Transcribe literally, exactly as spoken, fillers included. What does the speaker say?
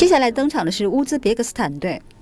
接下来登场的是乌兹别克斯坦队。